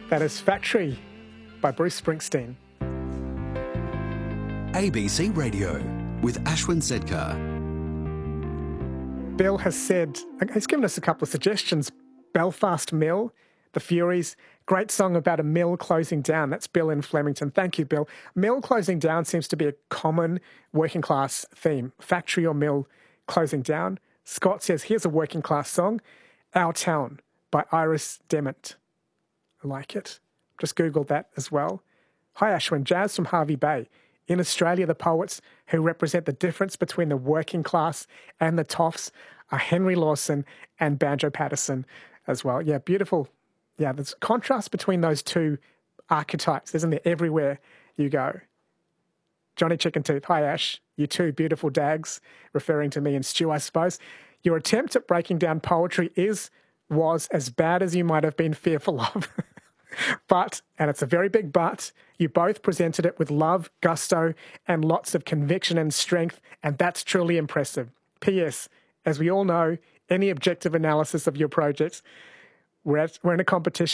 That is Factory by Bruce Springsteen. ABC Radio with Ashwin Sedkar. Bill has said, he's given us a couple of suggestions. Belfast Mill, The Furies, great song about a mill closing down. That's Bill in Flemington. Thank you, Bill. Mill closing down seems to be a common working class theme. Factory or mill closing down. Scott says, here's a working class song, Our Town by Iris Dement. I like it. Just Googled that as well. Hi, Ashwin. Jazz from Harvey Bay. In Australia, the poets who represent the difference between the working class and the toffs are Henry Lawson and Banjo Patterson as well. Yeah, beautiful. Yeah, there's contrast between those two archetypes, isn't there, everywhere you go. Johnny Chicken Tooth. Hi, Ash. You two beautiful dags, referring to me and Stu, I suppose. Your attempt at breaking down poetry was as bad as you might have been fearful of. But, and it's a very big but, you both presented it with love, gusto, and lots of conviction and strength, and that's truly impressive. P.S. As we all know, any objective analysis of your projects, we're in a competition